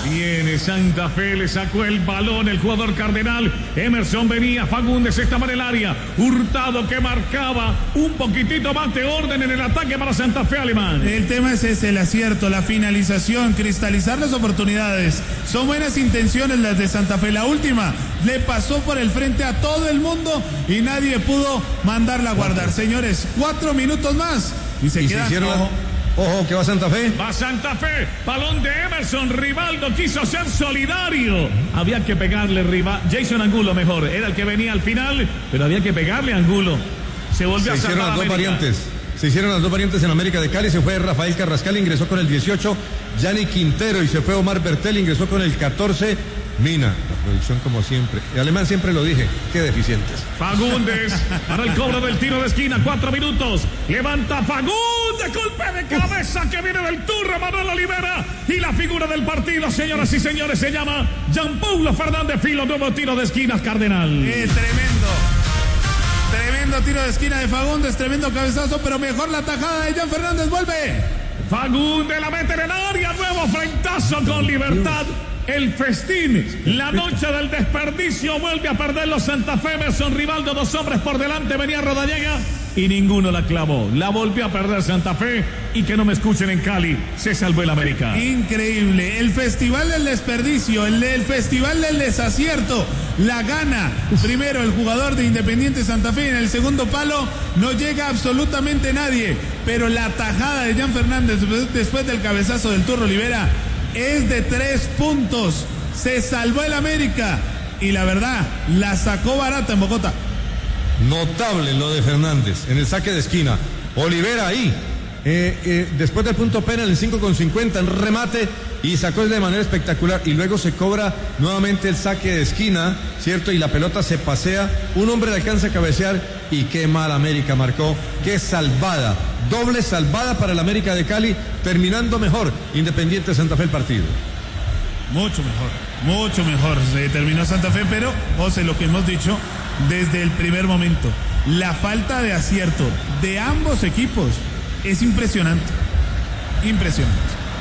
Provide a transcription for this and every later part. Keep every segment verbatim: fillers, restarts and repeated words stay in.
Viene Santa Fe, le sacó el balón el jugador cardenal. Emerson venía, Fagundes estaba en el área. Hurtado que marcaba un poquitito más de orden en el ataque para Santa Fe, Alemán. El tema es ese, el acierto, la finalización, cristalizar las oportunidades. Son buenas intenciones las de Santa Fe. La última le pasó por el frente a todo el mundo y nadie pudo mandarla a guardar. Señores, cuatro minutos más y se ¿Y queda. se hicieron la... Ojo, que va Santa Fe. Va Santa Fe, balón de Emerson, Rivaldo quiso ser solidario. Había que pegarle, Riva... Jason Angulo mejor, era el que venía al final, pero había que pegarle a Angulo. Se volvió se a hicieron las dos América. variantes. Se hicieron las dos variantes en América de Cali. Se fue Rafael Carrascal, ingresó con el dieciocho. Gianni Quintero y se fue Omar Bertel, ingresó con el catorce. Mina, la producción como siempre. El Alemán siempre lo dije, qué deficientes. Fagundes para el cobro del tiro de esquina, cuatro minutos. Levanta Fagundes, golpe de cabeza que viene del turro, Manuel Olivera. Y la figura del partido, señoras y señores, se llama Jean-Paulo Fernández Filo, nuevo tiro de esquinas, Cardenal. Eh, tremendo. Tremendo tiro de esquina de Fagundes, tremendo cabezazo, pero mejor la tajada de Jan Fernández, vuelve. Fagundes la mete en el área, nuevo frentazo con Libertad. El festín, la noche del desperdicio, vuelve a perder los Santa Fe. Emerson, Rivaldo, dos hombres por delante, venía Rodallega y ninguno la clavó. La volvió a perder Santa Fe y que no me escuchen en Cali, se salvó el América. Increíble, el festival del desperdicio, el, el festival del desacierto, la gana. Primero el jugador de Independiente Santa Fe, en el segundo palo no llega absolutamente nadie, pero la tajada de Jan Fernández después del cabezazo del Turro Olivera es de tres puntos. Se salvó el América y la verdad, la sacó barata en Bogotá. Notable lo de Fernández en el saque de esquina. Olivera ahí. Eh, eh, después del punto penal en cinco con cincuenta, en remate y sacó de manera espectacular. Y luego se cobra nuevamente el saque de esquina, ¿cierto? Y la pelota se pasea. Un hombre le alcanza a cabecear y qué mal América marcó. Qué salvada. Doble salvada para el América de Cali, terminando mejor Independiente Santa Fe el partido. Mucho mejor, mucho mejor se terminó Santa Fe, pero, José, lo que hemos dicho desde el primer momento, la falta de acierto de ambos equipos es impresionante, impresionante.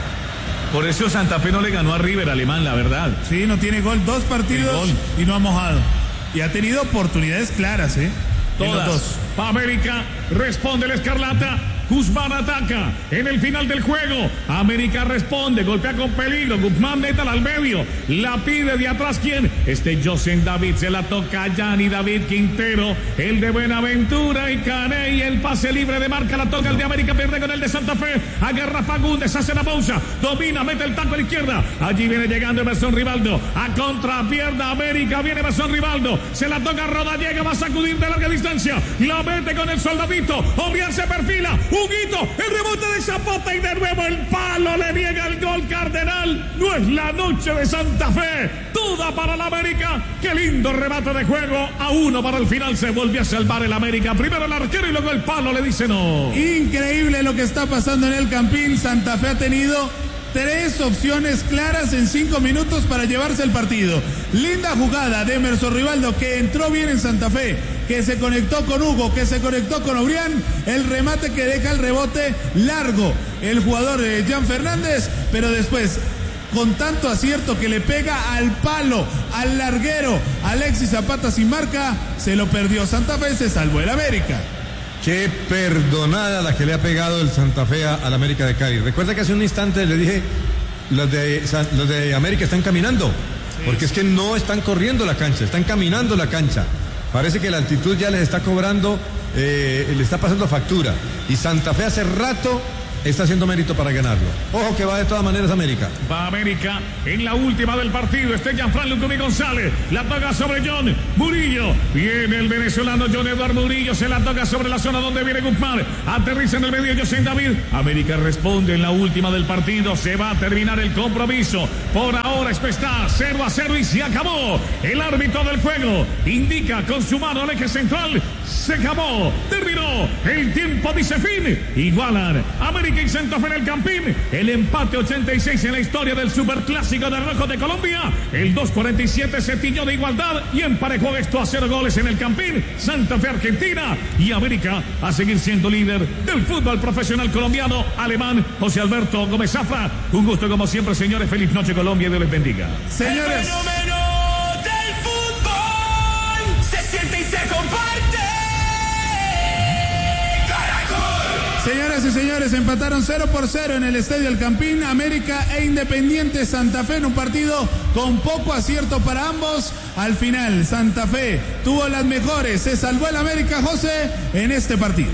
Por eso Santa Fe no le ganó a River, Alemán, la verdad. Sí, no tiene gol, dos partidos gol. Y no ha mojado. Y ha tenido oportunidades claras, ¿eh? Todas. Dos. Pa' América, responde el Escarlata. Guzmán ataca en el final del juego. América responde, golpea con peligro. Guzmán meta al medio. La pide de atrás. ¿Quién? Este Josen David se la toca a Gianni David Quintero. El de Buenaventura y Caney. El pase libre de marca. La toca el de América. Pierde con el de Santa Fe. Agarra Fagundes. Hace la pausa. Domina. Mete el taco a la izquierda. Allí viene llegando Emerson Rivaldo. A contrapierna América. Viene Emerson Rivaldo. Se la toca a Rodallega. Va a sacudir de larga distancia. La mete con el soldadito. Obian se perfila. Huguito, el rebote de Zapata y de nuevo el palo, le niega el gol Cardenal. No es la noche de Santa Fe, toda para el América. Qué lindo remate de juego, a uno para el final se volvió a salvar el América. Primero el arquero y luego el palo le dice no. Increíble lo que está pasando en el Campín. Santa Fe ha tenido tres opciones claras en cinco minutos para llevarse el partido. Linda jugada de Emerson Rivaldo, que entró bien en Santa Fe, que se conectó con Hugo, que se conectó con Obrián. El remate que deja el rebote largo el jugador de Jan Fernández, pero después con tanto acierto que le pega al palo, al larguero, Alexis Zapata sin marca, se lo perdió Santa Fe, se salvó el América. Qué perdonada la que le ha pegado el Santa Fe al América de Cali. Recuerda que hace un instante le dije, los de, los de América están caminando, sí, porque es que no están corriendo la cancha, están caminando la cancha. Parece que la altitud ya les está cobrando, eh, le está pasando factura. Y Santa Fe hace rato está haciendo mérito para ganarlo. Ojo que va de todas maneras América. Va América en la última del partido. Este Gianfran Lucumí González. La toca sobre John Murillo. Viene el venezolano John Eduardo Murillo. Se la toca sobre la zona donde viene Guzmán. Aterriza en el medio José David. América responde en la última del partido. Se va a terminar el compromiso. Por ahora esto está cero a cero y se acabó. El árbitro del juego indica con su mano al eje central. Se acabó. Terminó. El tiempo dice fin. Igualan. América América y Santa Fe en el Campín. El empate ochenta y seis en la historia del Superclásico de Rojo de Colombia. El dos cuarenta y siete se tiñó de igualdad y emparejó esto a cero goles en el Campín. Santa Fe, Argentina, y América a seguir siendo líder del fútbol profesional colombiano. Alemán José Alberto Gómez Zafra. Un gusto como siempre, señores. Feliz noche, Colombia, y Dios les bendiga. Señores, el fenómeno del fútbol se siente y se comparte. Caracol. Señoras y señores, empataron cero por cero en el Estadio El Campín, América e Independiente Santa Fe, en un partido con poco acierto para ambos. Al final, Santa Fe tuvo las mejores, se salvó el América, José, en este partido.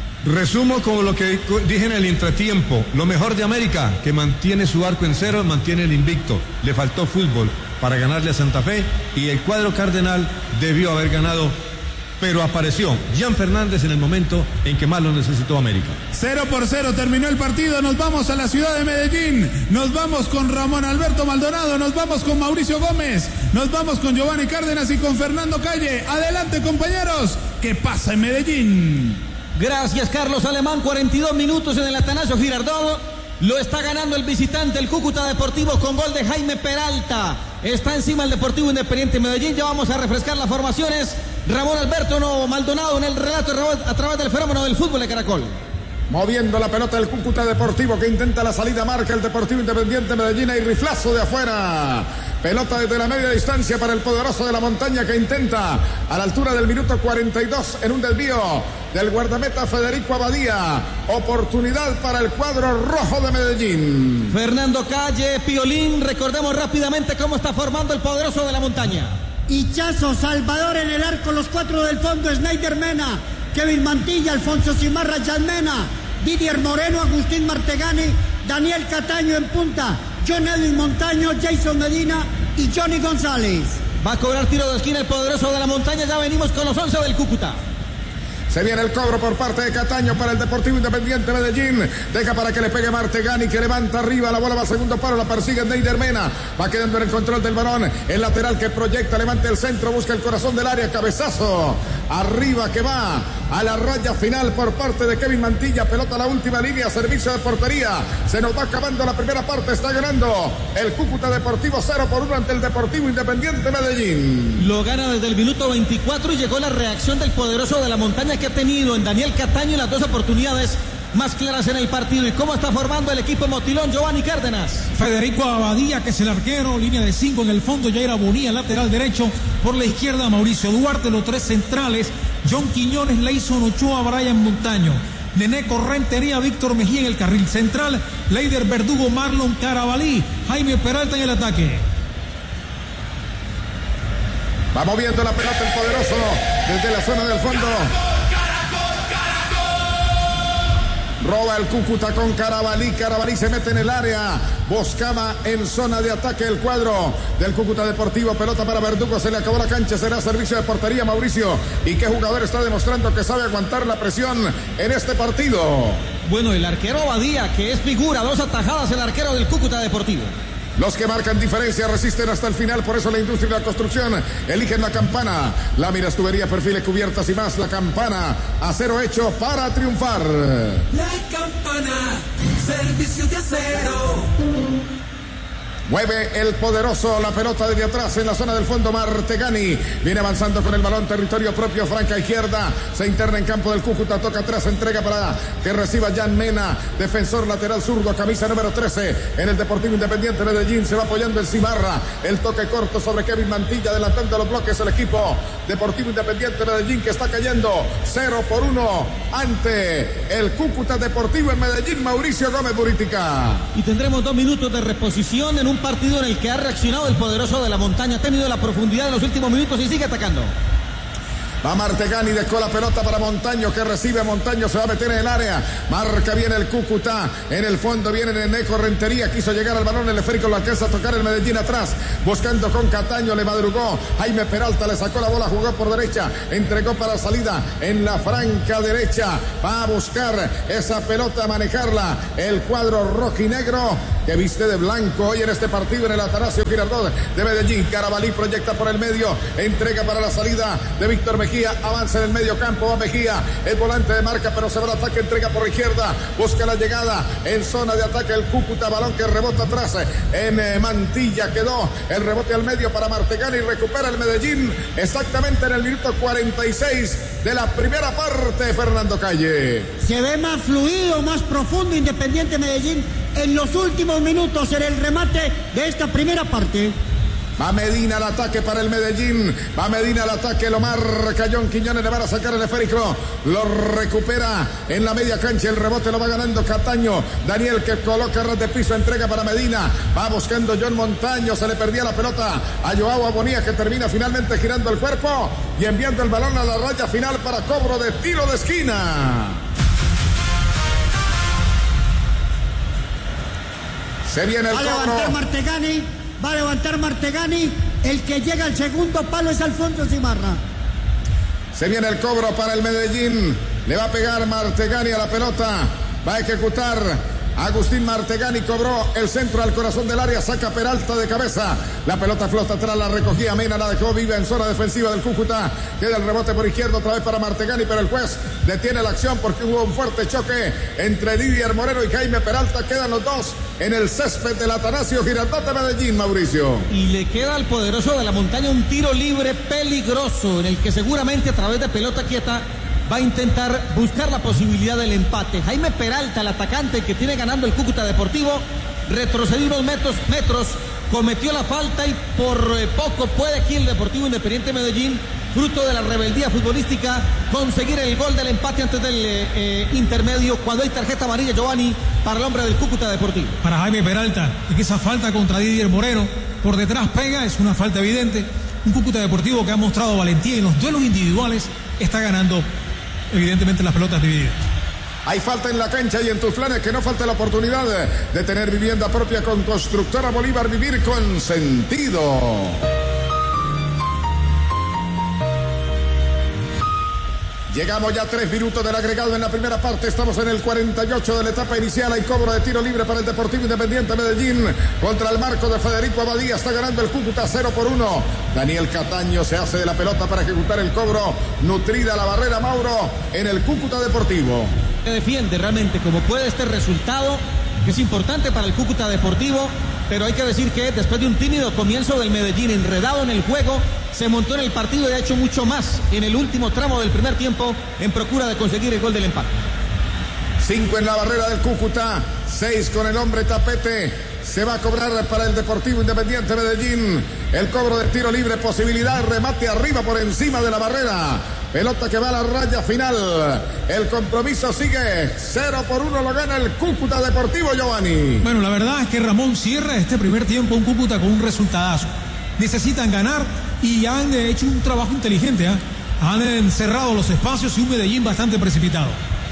Resumo como lo que dije en el entretiempo. Lo mejor de América, que mantiene su arco en cero, mantiene el invicto. Le faltó fútbol para ganarle a Santa Fe y el cuadro cardenal debió haber ganado, pero apareció Jan Fernández en el momento en que más lo necesitó América. Cero por cero terminó el partido. Nos vamos a la ciudad de Medellín. Nos vamos con Ramón Alberto Maldonado. Nos vamos con Mauricio Gómez. Nos vamos con Giovanni Cárdenas y con Fernando Calle. Adelante, compañeros. ¿Qué pasa en Medellín? Gracias, Carlos Alemán. cuarenta y dos minutos en el Atanasio Girardot. Lo está ganando el visitante, el Cúcuta Deportivo, con gol de Jaime Peralta. Está encima el Deportivo Independiente Medellín. Ya vamos a refrescar las formaciones. Ramón Alberto no, Maldonado en el relato a través del fenómeno del fútbol de Caracol. Moviendo la pelota del Cúcuta Deportivo, que intenta la salida, marca el Deportivo Independiente Medellín y riflazo de afuera. Pelota desde la media distancia para el poderoso de la montaña, que intenta a la altura del minuto cuarenta y dos en un desvío del guardameta Federico Abadía. Oportunidad para el cuadro rojo de Medellín. Fernando Calle, Piolín, recordemos rápidamente cómo está formando el poderoso de la montaña. Hichazo, Salvador en el arco, los cuatro del fondo, Snyder Mena, Kevin Mantilla, Alfonso Cimarra, Jan Mena, Didier Moreno, Agustín Martegani, Daniel Cataño en punta, John Edwin Montaño, Jason Medina y Johnny González. Va a cobrar tiro de esquina el poderoso de la montaña. Ya venimos con los once del Cúcuta. Se viene el cobro por parte de Cataño para el Deportivo Independiente Medellín. Deja para que le pegue Martegani, que levanta arriba. La bola va a segundo paro, la persigue Neider Mena. Va quedando en el control del balón. El lateral que proyecta, levanta el centro, busca el corazón del área. Cabezazo arriba que va a la raya final por parte de Kevin Mantilla. Pelota a la última línea, servicio de portería. Se nos va acabando la primera parte. Está ganando el Cúcuta Deportivo cero por uno ante el Deportivo Independiente Medellín. Lo gana desde el minuto veinticuatro y llegó la reacción del poderoso de la montaña, que ha tenido en Daniel Cataño las dos oportunidades más claras en el partido. ¿Y cómo está formando el equipo Motilón, Giovanni Cárdenas? Federico Abadía, que es el arquero, línea de cinco en el fondo, Jair Bonilla, lateral derecho, por la izquierda Mauricio Duarte, los tres centrales, John Quiñones, Leison Ochoa, Brian Montaño, Neneco Rentería, Víctor Mejía en el carril central, Leider Verdugo, Marlon Carabalí, Jaime Peralta en el ataque. Va moviendo la pelota el poderoso desde la zona del fondo. Roba el Cúcuta con Carabalí. Carabalí se mete en el área. Buscaba en zona de ataque el cuadro del Cúcuta Deportivo. Pelota para Verdugo. Se le acabó la cancha. Será servicio de portería, Mauricio. ¿Y qué jugador está demostrando que sabe aguantar la presión en este partido? Bueno, el arquero Abadía, que es figura. Dos atajadas el arquero del Cúcuta Deportivo. Los que marcan diferencia resisten hasta el final. Por eso la industria y la construcción eligen la Campana. Láminas, tubería, perfiles, cubiertas y más. La Campana, acero hecho para triunfar. La Campana, servicio de acero. Mueve el poderoso la pelota desde atrás en la zona del fondo. Martegani viene avanzando con el balón, territorio propio, franca izquierda. Se interna en campo del Cúcuta, toca atrás, entrega para que reciba Jan Mena, defensor lateral zurdo, camisa número trece en el Deportivo Independiente Medellín. Se va apoyando el Cimarra, el toque corto sobre Kevin Mantilla, adelantando los bloques el equipo Deportivo Independiente Medellín, que está cayendo cero por uno ante el Cúcuta Deportivo en Medellín. Mauricio Gómez Buritica. Y tendremos dos minutos de reposición en un partido en el que ha reaccionado el poderoso de la montaña, ha tenido la profundidad en los últimos minutos y sigue atacando. Va Martegani, dejó la pelota para Montaño, que recibe Montaño, se va a meter en el área, marca bien el Cúcuta, en el fondo viene Neneco Rentería, quiso llegar al balón, el esférico lo alcanza a tocar el Medellín atrás, buscando con Cataño, le madrugó, Jaime Peralta le sacó la bola, jugó por derecha, entregó para salida en la franca derecha, va a buscar esa pelota, a manejarla, el cuadro rojinegro, que viste de blanco hoy en este partido en el Atanasio Girardot de Medellín. Carabalí proyecta por el medio, entrega para la salida de Víctor Mejía, avanza en el medio campo, va Mejía, el volante de marca, pero se va al ataque, entrega por la izquierda, busca la llegada en zona de ataque el Cúcuta, balón que rebota atrás en eh, Mantilla, quedó el rebote al medio para Martegani y recupera el Medellín exactamente en el minuto cuarenta y seis de la primera parte. Fernando Calle. Se ve más fluido, más profundo Independiente Medellín en los últimos minutos en el remate de esta primera parte. Va Medina al ataque para el Medellín. Va Medina al ataque, lo marca John Quiñones, le van a sacar el esférico. Lo recupera en la media cancha, el rebote lo va ganando Cataño. Daniel que coloca ras de piso, entrega para Medina. Va buscando John Montaño, se le perdía la pelota a Joao Abonía, que termina finalmente girando el cuerpo y enviando el balón a la raya final para cobro de tiro de esquina. Se viene el va a cobro. levantar Martegani, va a levantar Martegani. El que llega al segundo palo es Alfonso Cimarra. Se viene el cobro para el Medellín. Le va a pegar Martegani a la pelota. Va a ejecutar Agustín Martegani, cobró el centro al corazón del área, saca Peralta de cabeza. La pelota flota atrás, la recogía Mena, la dejó viva en zona defensiva del Cúcuta. Queda el rebote por izquierda otra vez para Martegani, pero el juez detiene la acción porque hubo un fuerte choque entre Didier Moreno y Jaime Peralta. Quedan los dos en el césped del Atanasio Girardot de Medellín, Mauricio. Y le queda al poderoso de la montaña un tiro libre peligroso en el que seguramente a través de pelota quieta va a intentar buscar la posibilidad del empate. Jaime Peralta, el atacante que tiene ganando el Cúcuta Deportivo, retrocedió unos metros, metros, cometió la falta y por poco puede aquí el Deportivo Independiente Medellín, fruto de la rebeldía futbolística, conseguir el gol del empate antes del eh, intermedio, cuando hay tarjeta amarilla, Giovanni, para el hombre del Cúcuta Deportivo. Para Jaime Peralta, y que esa falta contra Didier Moreno, por detrás pega, es una falta evidente. Un Cúcuta Deportivo que ha mostrado valentía en los duelos individuales, está ganando evidentemente las pelotas divididas. Hay falta en la cancha y en tus planes que no falta la oportunidad de tener vivienda propia con Constructora Bolívar. Vivir con sentido. Llegamos ya a tres minutos del agregado en la primera parte. Estamos en el cuarenta y ocho de la etapa inicial. Hay cobro de tiro libre para el Deportivo Independiente Medellín contra el marco de Federico Abadía. Está ganando el Cúcuta cero por uno. Daniel Cataño se hace de la pelota para ejecutar el cobro. Nutrida la barrera, Mauro, en el Cúcuta Deportivo. Se defiende realmente como puede este resultado, que es importante para el Cúcuta Deportivo, pero hay que decir que después de un tímido comienzo del Medellín, enredado en el juego, se montó en el partido y ha hecho mucho más en el último tramo del primer tiempo en procura de conseguir el gol del empate. Cinco en la barrera del Cúcuta, seis con el hombre tapete. Se va a cobrar para el Deportivo Independiente Medellín el cobro de tiro libre, posibilidad, remate arriba por encima de la barrera. Pelota que va a la raya final. El compromiso sigue. cero por uno lo gana el Cúcuta Deportivo, Giovanni. Bueno, la verdad es que Ramón cierra este primer tiempo un Cúcuta con un resultadazo. Necesitan ganar y han hecho un trabajo inteligente, ¿eh? Han encerrado los espacios y un Medellín bastante precipitado.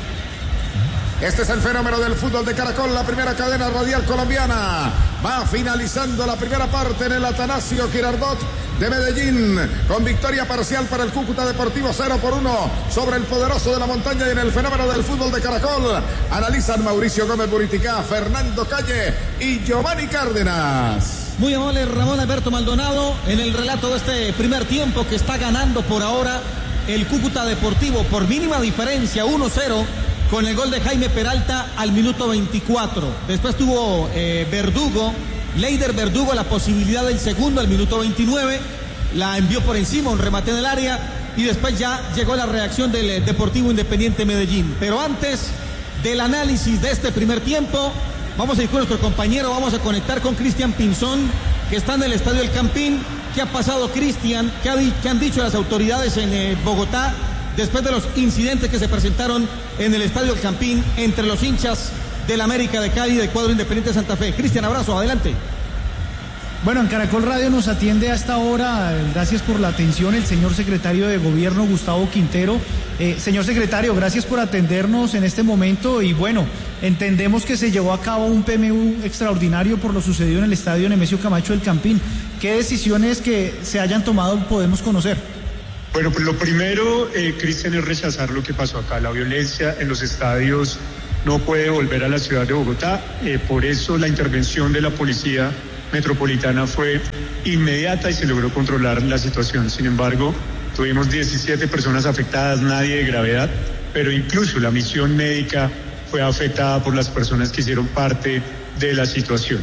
Este es el fenómeno del fútbol de Caracol, la primera cadena radial colombiana. Va finalizando la primera parte en el Atanasio Girardot de Medellín, con victoria parcial para el Cúcuta Deportivo cero por uno sobre el poderoso de la montaña. Y en el fenómeno del fútbol de Caracol analizan Mauricio Gómez Buriticá, Fernando Calle y Giovanni Cárdenas. Muy amable Ramón Alberto Maldonado en el relato de este primer tiempo, que está ganando por ahora el Cúcuta Deportivo por mínima diferencia, uno cero, con el gol de Jaime Peralta al minuto veinticuatro. Después tuvo eh, Verdugo, Leider Verdugo, la posibilidad del segundo al minuto veintinueve, la envió por encima, un remate en el área, y después ya llegó la reacción del eh, Deportivo Independiente Medellín. Pero antes del análisis de este primer tiempo, vamos a ir con nuestro compañero, vamos a conectar con Cristian Pinzón, que está en el Estadio El Campín. ¿Qué ha pasado, Cristian? ¿Qué, ha, ¿Qué han dicho las autoridades en eh, Bogotá después de los incidentes que se presentaron en el Estadio El Campín entre los hinchas del América de Cali y del cuadro Independiente de Santa Fe? Cristian, abrazo, adelante. Bueno, en Caracol Radio nos atiende a esta hora, gracias por la atención, el señor secretario de Gobierno, Gustavo Quintero. Eh, señor secretario, gracias por atendernos en este momento y bueno, entendemos que se llevó a cabo un P M U extraordinario por lo sucedido en el Estadio Nemesio Camacho del Campín. ¿Qué decisiones que se hayan tomado podemos conocer? Bueno, pues lo primero, eh, Cristian, es rechazar lo que pasó acá. La violencia en los estadios no puede volver a la ciudad de Bogotá. Eh, por eso la intervención de la Policía Metropolitana fue inmediata y se logró controlar la situación. Sin embargo, tuvimos diecisiete personas afectadas, nadie de gravedad, pero incluso la misión médica fue afectada por las personas que hicieron parte de la situación.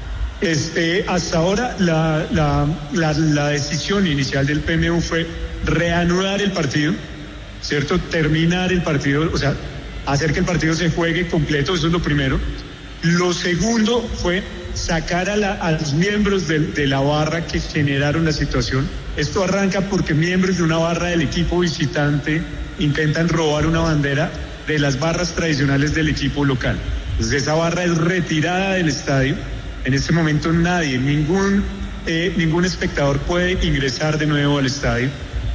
Este, hasta ahora la, la, la, la decisión inicial del P M U fue reanudar el partido, ¿cierto? Terminar el partido, o sea, hacer que el partido se juegue completo, eso es lo primero. Lo segundo fue sacar a, la, a los miembros de, de la barra que generaron la situación. Esto arranca porque miembros de una barra del equipo visitante intentan robar una bandera de las barras tradicionales del equipo local. Entonces esa barra es retirada del estadio. En este momento nadie, ningún, eh, ningún espectador puede ingresar de nuevo al estadio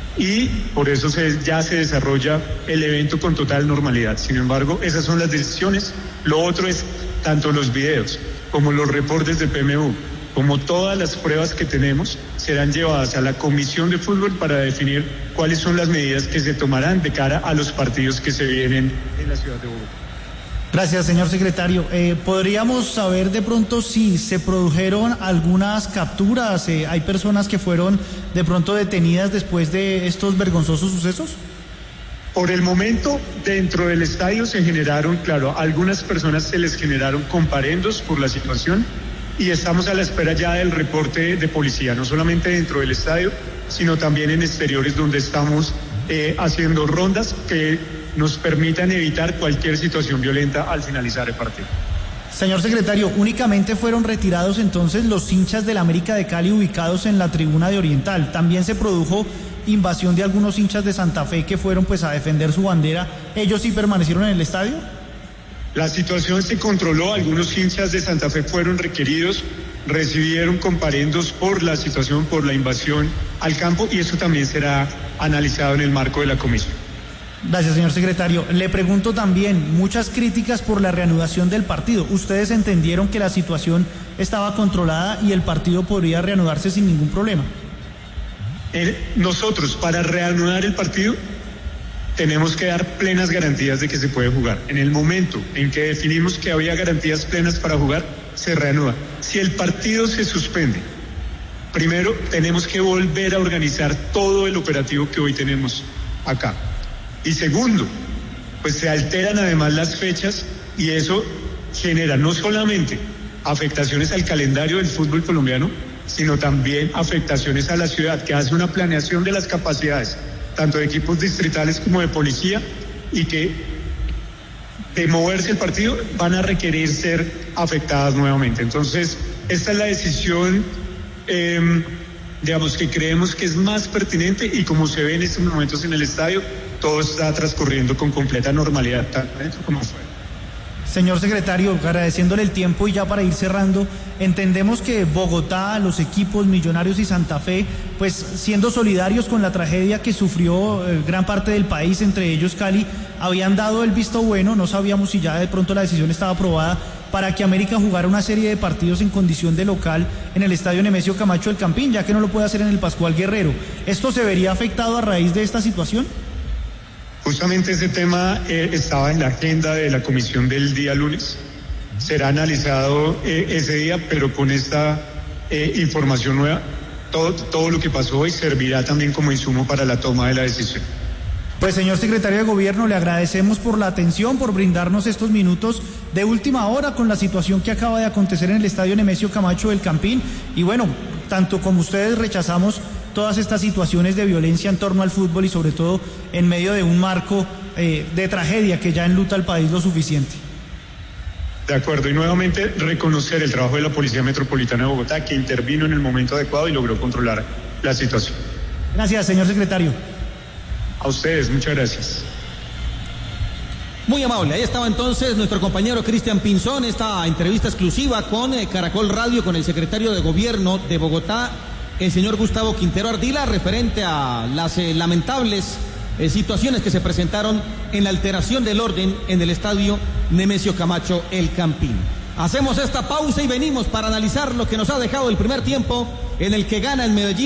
y por eso se, ya se desarrolla el evento con total normalidad. Sin embargo, esas son las decisiones. Lo otro es tanto los videos como los reportes del P M U, como todas las pruebas que tenemos, serán llevadas a la Comisión de Fútbol para definir cuáles son las medidas que se tomarán de cara a los partidos que se vienen en la ciudad de Bogotá. Gracias, señor secretario. Eh, ¿Podríamos saber de pronto si se produjeron algunas capturas? Eh, ¿Hay personas que fueron de pronto detenidas después de estos vergonzosos sucesos? Por el momento, dentro del estadio se generaron, claro, a algunas personas se les generaron comparendos por la situación y estamos a la espera ya del reporte de policía, no solamente dentro del estadio, sino también en exteriores donde estamos eh, haciendo rondas que nos permitan evitar cualquier situación violenta al finalizar el partido. Señor secretario, ¿únicamente fueron retirados entonces los hinchas del América de Cali ubicados en la tribuna de Oriental? ¿También se produjo invasión de algunos hinchas de Santa Fe que fueron pues a defender su bandera? ¿Ellos sí permanecieron en el estadio? La situación se controló, algunos hinchas de Santa Fe fueron requeridos, recibieron comparendos por la situación, por la invasión al campo y eso también será analizado en el marco de la comisión. Gracias, señor secretario. Le pregunto también, muchas críticas por la reanudación del partido. ¿Ustedes entendieron que la situación estaba controlada y el partido podría reanudarse sin ningún problema? Eh, nosotros, para reanudar el partido, tenemos que dar plenas garantías de que se puede jugar. En el momento en que definimos que había garantías plenas para jugar, se reanuda. Si el partido se suspende, primero tenemos que volver a organizar todo el operativo que hoy tenemos acá. Y segundo, pues se alteran además las fechas y eso genera no solamente afectaciones al calendario del fútbol colombiano, sino también afectaciones a la ciudad, que hace una planeación de las capacidades, tanto de equipos distritales como de policía, y que de moverse el partido van a requerir ser afectadas nuevamente. Entonces, esta es la decisión, eh, digamos, que creemos que es más pertinente y como se ve en estos momentos en el estadio, todo está transcurriendo con completa normalidad, tanto dentro como fuera. Señor secretario, agradeciéndole el tiempo y ya para ir cerrando, entendemos que Bogotá, los equipos Millonarios y Santa Fe, pues siendo solidarios con la tragedia que sufrió eh, gran parte del país, entre ellos Cali, habían dado el visto bueno, no sabíamos si ya de pronto la decisión estaba aprobada, para que América jugara una serie de partidos en condición de local en el estadio Nemesio Camacho del Campín, ya que no lo puede hacer en el Pascual Guerrero. ¿Esto se vería afectado a raíz de esta situación? Justamente ese tema eh, estaba en la agenda de la comisión del día lunes. Será analizado eh, ese día, pero con esta eh, información nueva, todo, todo lo que pasó hoy servirá también como insumo para la toma de la decisión. Pues señor secretario de Gobierno, le agradecemos por la atención, por brindarnos estos minutos de última hora con la situación que acaba de acontecer en el estadio Nemesio Camacho del Campín. Y bueno, tanto como ustedes rechazamos todas estas situaciones de violencia en torno al fútbol y sobre todo en medio de un marco eh, de tragedia que ya enluta al país lo suficiente. De acuerdo, y nuevamente reconocer el trabajo de la Policía Metropolitana de Bogotá, que intervino en el momento adecuado y logró controlar la situación. Gracias, señor secretario. A ustedes, muchas gracias. Muy amable, ahí estaba entonces nuestro compañero Cristian Pinzón, esta entrevista exclusiva con eh, Caracol Radio, con el secretario de Gobierno de Bogotá, el señor Gustavo Quintero Ardila, referente a las eh, lamentables eh, situaciones que se presentaron en la alteración del orden en el estadio Nemesio Camacho El Campín. Hacemos esta pausa y venimos para analizar lo que nos ha dejado el primer tiempo, en el que gana el Medellín, Medellín, como visitante el Cúcuta Deportivo uno por cero al poderoso de la montaña.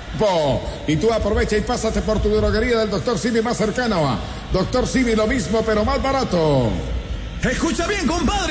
Y tú aprovecha y pásate por tu droguería del doctor Simi más cercano. doctor Simi, lo mismo, pero más barato. Escucha bien, compadre.